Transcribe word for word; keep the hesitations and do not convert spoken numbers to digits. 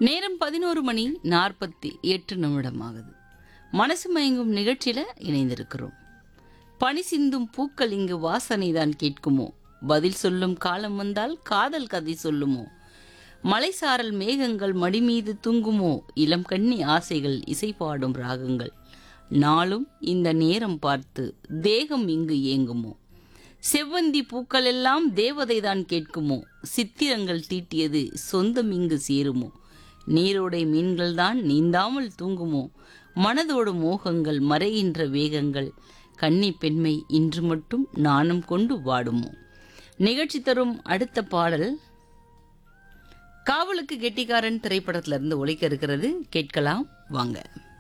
நேரம் பதினோரு மணி நாற்பத்தி எட்டு நிமிடம் ஆகுது. மனசு மயங்கும் நிகழ்ச்சியில இணைந்திருக்கிறோம். பனி சிந்தும் பூக்கள் இங்கு வாசனை தான் கேட்குமோ, பதில் சொல்லும் காலம் வந்தால் காதல் கதை சொல்லுமோ, மலைசாரல் மேகங்கள் மடி மீது தூங்குமோ, இளம் கண்ணி ஆசைகள் இசை பாடும் ராகங்கள், நாளும் இந்த நேரம் பார்த்து தேகம் இங்கு ஏங்குமோ, செவ்வந்தி பூக்கள் எல்லாம் தேவதை தான் கேட்குமோ, சித்திரங்கள் தீட்டியது சொந்தம் இங்கு சேருமோ, நீரோடை மீன்கள் தான் நீந்தாமல் தூங்குமோ, மனதோடு மோகங்கள் மறைகின்ற வேகங்கள், கன்னி பெண்மை இன்று மட்டும் நாணம் கொண்டு வாடுமோ. நிகழ்ச்சி தரும் அடுத்த பாடல் காவலுக்கு கெட்டிக்காரன் திரைப்படத்திலிருந்து ஒலிக்க இருக்கிறது. கேட்கலாம் வாங்க.